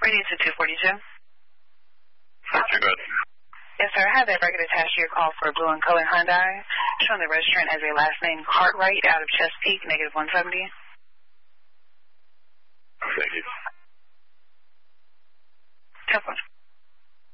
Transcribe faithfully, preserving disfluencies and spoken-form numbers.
Radio to two forty-two. Not too bad. Yes, sir. I have that record attached to your call for a blue and color Hyundai, showing the registrant as a last name Cartwright out of Chesapeake, negative one seventy.